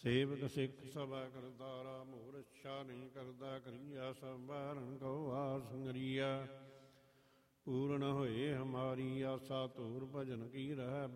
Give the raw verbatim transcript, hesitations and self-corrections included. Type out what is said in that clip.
ਸੇਵਕ ਸਿੱਖ ਸਭਾ ਕਰਤਾਰਾ, ਮੋਰ ਇੱਛਾ ਨਹੀਂ ਕਰਦਾ ਕਰੀਆ, ਸਭ ਬਾਰਨ ਕਉ ਆ ਸੰਗਰੀਆ। ਪੂਰਨ ਹੋਏ ਹਮਾਰੀ ਆਸਾ, ਧੂਰ ਭਜਨ ਕੀ ਰਹਿ